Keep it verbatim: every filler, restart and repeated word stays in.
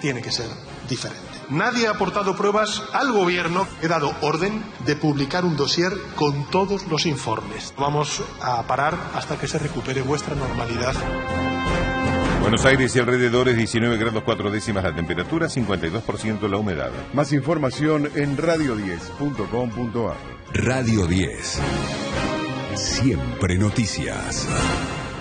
tiene que ser diferente. Nadie ha aportado pruebas al Gobierno. He dado orden de publicar un dossier con todos los informes. Vamos a parar hasta que se recupere vuestra normalidad. Buenos Aires y alrededores, diecinueve grados cuatro décimas la temperatura, cincuenta y dos por ciento la humedad. Más información en radio diez punto com punto a r. Radio diez. Siempre noticias.